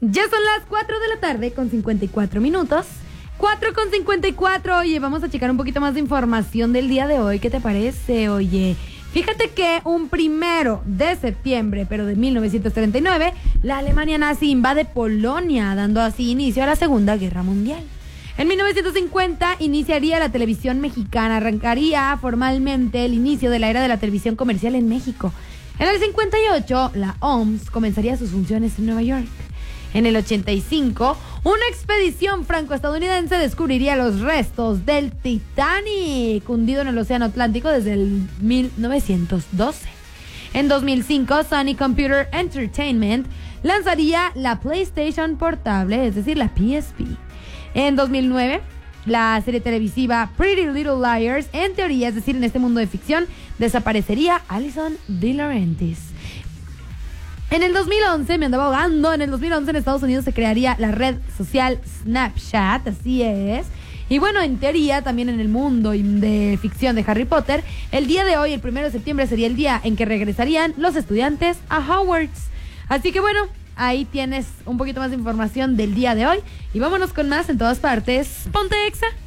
Ya son las 4 de la tarde con 54 minutos. 4:54. Oye, vamos a checar un poquito más de información del día de hoy. ¿Qué te parece? Oye, fíjate que un 1 de septiembre, pero de 1939, la Alemania nazi invade Polonia, dando así inicio a la Segunda Guerra Mundial. En 1950 iniciaría la televisión mexicana, arrancaría formalmente el inicio de la era de la televisión comercial en México. En el 58, la OMS comenzaría sus funciones en Nueva York. En el 85, una expedición franco-estadounidense descubriría los restos del Titanic, hundido en el Océano Atlántico desde el 1912. En 2005, Sony Computer Entertainment lanzaría la PlayStation portable, es decir, la PSP. En 2009, la serie televisiva Pretty Little Liars, en teoría, es decir, en este mundo de ficción, desaparecería Alison DeLaurentis. En el 2011, me andaba ahogando, en el 2011 en Estados Unidos se crearía la red social Snapchat, así es. Y bueno, en teoría, también en el mundo de ficción de Harry Potter, el día de hoy, el 1 de septiembre, sería el día en que regresarían los estudiantes a Hogwarts. Así que bueno, ahí tienes un poquito más de información del día de hoy. Y vámonos con más en todas partes. ¡Ponte Exa!